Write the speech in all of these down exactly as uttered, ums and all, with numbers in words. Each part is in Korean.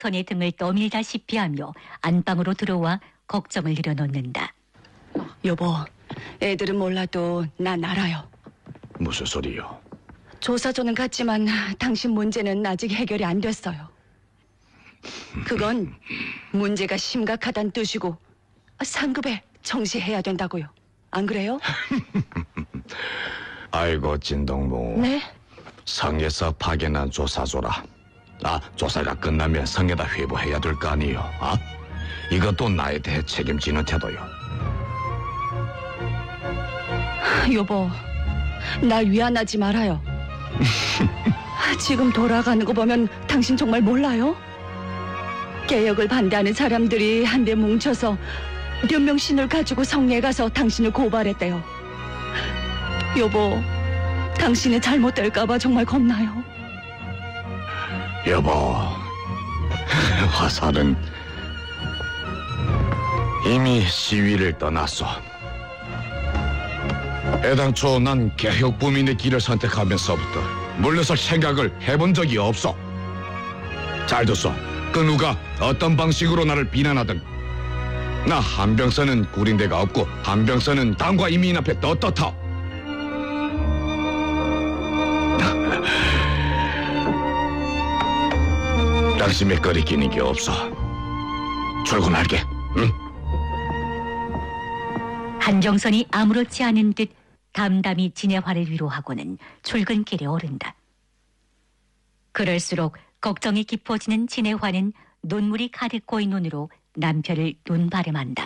턴의 등을 떠밀다시피 하며 안방으로 들어와 걱정을 늘어놓는다. 여보, 애들은 몰라도 난 알아요. 무슨 소리요? 조사조는 갔지만 당신 문제는 아직 해결이 안 됐어요. 그건 문제가 심각하다는 뜻이고 상급에 청시해야 된다고요. 안 그래요? 아이고 진동무. 네? 성에서 파견한 조사조라. 아, 조사가 끝나면 성에다 회부해야 될 거 아니요. 아? 이것도 나에 대해 책임지는 태도요. 여보, 날 위안하지 말아요. 지금 돌아가는 거 보면 당신 정말 몰라요? 개혁을 반대하는 사람들이 한데 뭉쳐서 련명신을 가지고 성내에 가서 당신을 고발했대요. 여보, 당신이 잘못될까봐 정말 겁나요. 여보, 화살은 이미 시위를 떠났어. 애당초 난 개혁부민의 길을 선택하면서부터 물러설 생각을 해본 적이 없어. 잘 듣소. 그 누가 어떤 방식으로 나를 비난하든 나 한병서는 구린 데가 없고 한병서는 당과 이민 앞에 떳떳하. 당신의 거리끼는 게 없어. 출근할게. 응? 한정선이 아무렇지 않은 듯 담담히 진해화를 위로하고는 출근길에 오른다. 그럴수록 걱정이 깊어지는 진해화는 눈물이 가득 고인 눈으로 남편을 눈바람한다.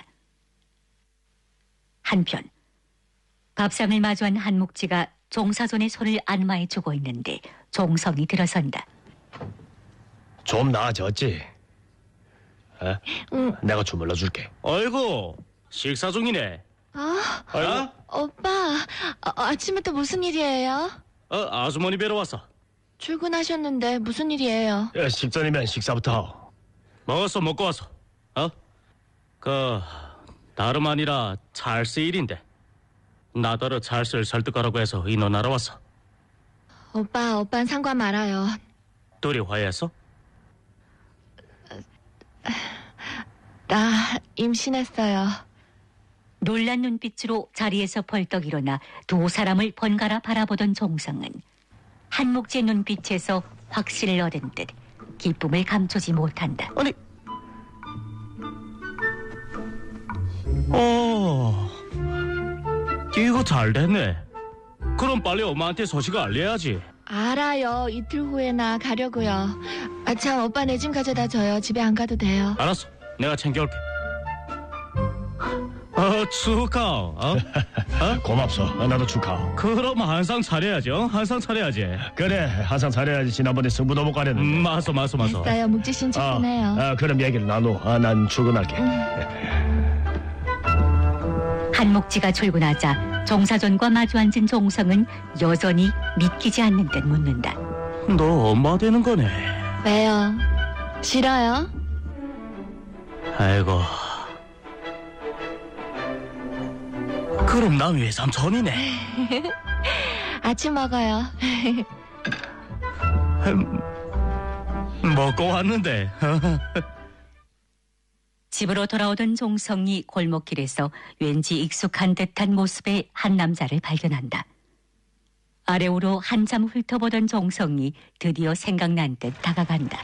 한편 밥상을 마주한 한묵지가 종사손의 손을 안마해주고 있는데 종성이 들어선다. 좀 나아졌지? 에? 응. 내가 주물러 줄게. 아이고, 식사 중이네. 아, 아이고, 오빠, 아, 아침부터 무슨 일이에요? 어, 아주머니 뵈러 왔어. 출근하셨는데 무슨 일이에요? 야, 식전이면 식사부터 하오. 먹었어, 먹고 왔어. 어? 그, 다름 아니라 찰스 일인데. 나더러 찰스를 설득하라고 해서 인원하러 왔어. 오빠, 오빤 상관 말아요. 둘이 화해했어? 나 임신했어요. 놀란 눈빛으로 자리에서 벌떡 일어나 두 사람을 번갈아 바라보던 종성은 한묵지의 눈빛에서 확신을 얻은 듯 기쁨을 감추지 못한다. 아니, 어, 이거 잘 됐네. 그럼 빨리 엄마한테 소식을 알려야지. 알아요. 이틀 후에나 가려고요. 아, 참, 오빠 내 짐 가져다 줘요. 집에 안 가도 돼요. 알았어, 내가 챙겨올게. 어, 축하. 어? 어? 고맙소. 나도 축하하오. 그럼 한상 차려야지. 어? 한상 차려야지. 그래, 항상 잘해야지. 지난번에 승부도 못 가렸는데. 음, 맞어, 맞어, 맞어. 됐어요. 묵지신 출근해요. 아, 아, 그럼 얘기를 나누. 아, 난 출근할게. 한묵지가 출근하자 종사전과 마주 앉은 종성은 여전히 믿기지 않는 듯 묻는다. 너 엄마 되는 거네. 왜요? 싫어요? 아이고. 그럼 난 외삼촌이네. 아침 먹어요. 먹고 왔는데. 집으로 돌아오던 종성이 골목길에서 왠지 익숙한 듯한 모습의 한 남자를 발견한다. 아래오로 한참 훑어보던 종성이 드디어 생각난 듯 다가간다.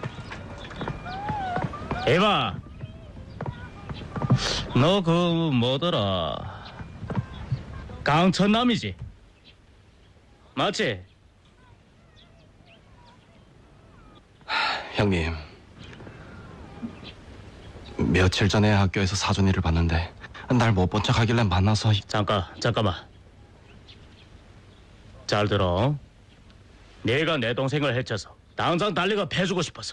에바, 너 그 뭐더라? 강천남이지? 맞지? 형님, 며칠 전에 학교에서 사돈이를 봤는데 날 못 본 척 하길래 만나서. 잠깐, 잠깐만. 잘 들어. 내가 내 동생을 해쳐서 당장 달리가 패주고 싶어서.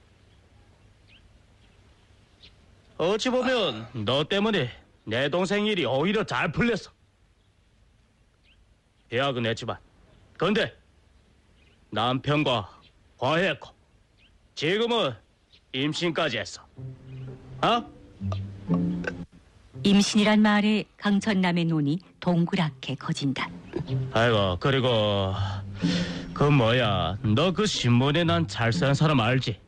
어찌 보면 너 때문에 내 동생 일이 오히려 잘 풀렸어. 계약은 했지만 근데 남편과 화해했고 지금은 임신까지 했어. 어? 임신이란 말에 강천남의 눈이 동그랗게 커진다. 아이고, 그리고 그 뭐야, 너 그 신문에 난 잘 쓴 사람 알지?